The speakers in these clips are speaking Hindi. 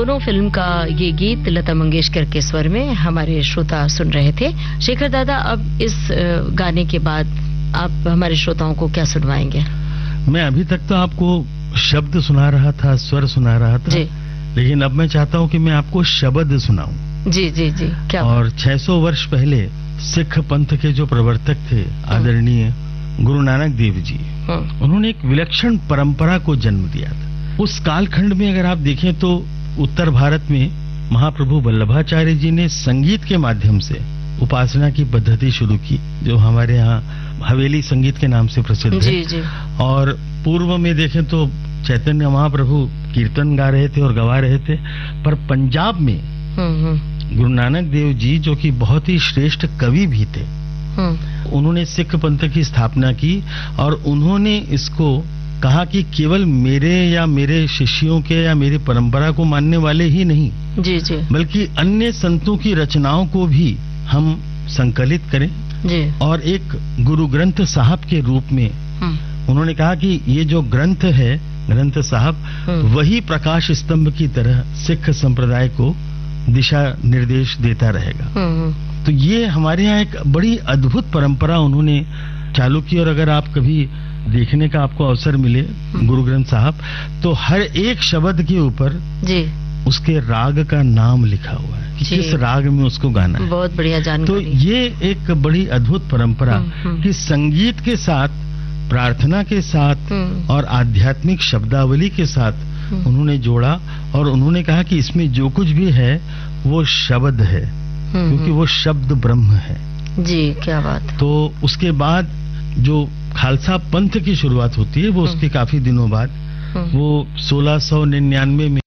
दोनों फिल्म का ये गीत लता मंगेशकर के स्वर में हमारे श्रोता सुन रहे थे। शेखर दादा, अब इस गाने के बाद आप हमारे श्रोताओं को क्या सुनवाएंगे? मैं अभी तक तो आपको शब्द सुना रहा था, स्वर सुना रहा था जी। लेकिन अब मैं चाहता हूँ कि मैं आपको शब्द सुनाऊं। जी जी जी, क्या? और 600 वर्ष पहले सिख पंथ के जो प्रवर्तक थे आदरणीय गुरु नानक देव जी, उन्होंने एक विलक्षण परंपरा को जन्म दिया था। उस कालखंड में अगर आप देखें तो उत्तर भारत में महाप्रभु वल्लभाचार्य जी ने संगीत के माध्यम से उपासना की पद्धति शुरू की, जो हमारे यहाँ हवेली संगीत के नाम से प्रसिद्ध है। जी। और पूर्व में देखें तो चैतन्य महाप्रभु कीर्तन गा रहे थे और गवा रहे थे, पर पंजाब में गुरु नानक देव जी, जो कि बहुत ही श्रेष्ठ कवि भी थे, उन्होंने सिख पंथ की स्थापना की और उन्होंने इसको कहा कि केवल मेरे या मेरे शिष्यों के या मेरी परंपरा को मानने वाले ही नहीं, जी जी, बल्कि अन्य संतों की रचनाओं को भी हम संकलित करें जी। और एक गुरु ग्रंथ साहब के रूप में उन्होंने कहा कि ये जो ग्रंथ है, ग्रंथ साहब, वही प्रकाश स्तंभ की तरह सिख संप्रदाय को दिशा निर्देश देता रहेगा। तो ये हमारे यहाँ एक बड़ी अद्भुत परंपरा उन्होंने चालू की। और अगर आप कभी देखने का आपको अवसर मिले गुरु ग्रंथ साहब, तो हर एक शब्द के ऊपर जी उसके राग का नाम लिखा हुआ है कि किस राग में उसको गाना है। बहुत बढ़िया जानकारी। तो ये एक बड़ी अद्भुत परंपरा कि संगीत के साथ, प्रार्थना के साथ और आध्यात्मिक शब्दावली के साथ उन्होंने जोड़ा और उन्होंने कहा कि इसमें जो कुछ भी है वो शब्द है, क्योंकि वो शब्द ब्रह्म है। जी, क्या बात। तो उसके बाद जो खालसा पंथ की शुरुआत होती है वो उसके काफी दिनों बाद, वो 1699 में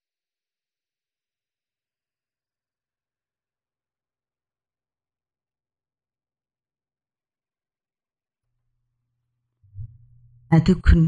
এতক্ষণ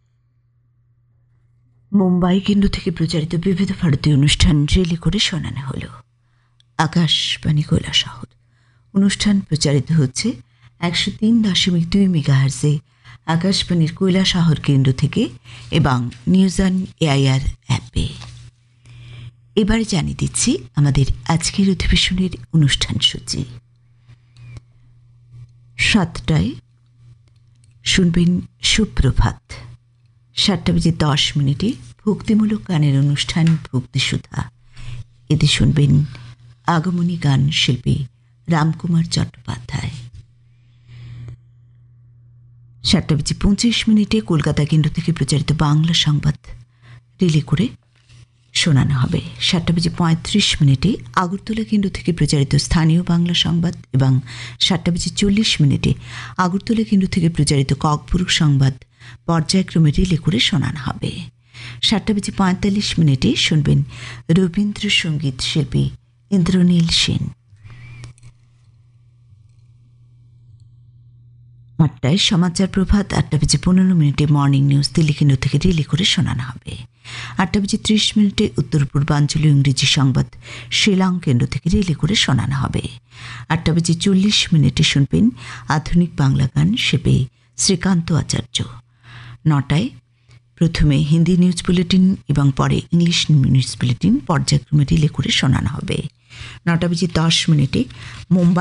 মুম্বাই কেন্দ্র থেকে প্রচারিত বিবিধ ভারতীয় অনুষ্ঠান রিলে করে শোনানো হলো আকাশবাণী কৈলাসহর। অনুষ্ঠান প্রচারিত হচ্ছে 103.2 মেগাহার্জে আকাশবাণীর কৈলাসহর কেন্দ্র থেকে এবং নিউজ অন এআইআর অ্যাপে। এবারে জানিয়ে দিচ্ছি আমাদের আজকের অধিবেশনের অনুষ্ঠান সূচি। 7টায় শুনবেন সুপ্রভাত, 7:10 ভক্তিমূলক গানের অনুষ্ঠান ভক্তিসুধা। এতে শুনবেন আগমনী গান শিল্পী রামকুমার চট্টোপাধ্যায়। 7:25 কলকাতা কেন্দ্র থেকে প্রচারিত বাংলা সংবাদ রিলে করে শোনানো হবে। 7:35 আগরতলা কেন্দ্র থেকে প্রচারিত স্থানীয় বাংলা সংবাদ এবং 7:40 আগরতলা কেন্দ্র থেকে প্রচারিত ককবরক সংবাদ পর্যায়ক্রমে রিলে করে শোনানো হবে। 7:45 শুনবেন রবীন্দ্রসঙ্গীত শিল্পী ইন্দ্রনীল সেন। 8টায় সমাচার প্রভাত, 8:15 মর্নিং নিউজ দিল্লি কেন্দ্র থেকে রিলে করে শোনানো হবে। 8:30 উত্তর পূর্বাঞ্চলীয় ইংরেজি সংবাদ শিলং কেন্দ্র থেকে রিলে করে শোনানো হবে। 8:40 শুনবেন আধুনিক বাংলা গান শিল্পী শ্রীকান্ত আচার্য। 9টায় প্রথমে হিন্দি নিউজ বুলেটিন এবং পরে ইংলিশ নিউজ বুলেটিন পর্যায়ক্রমে রিলে করে শোনানো হবে। 9:10 মুম্বাই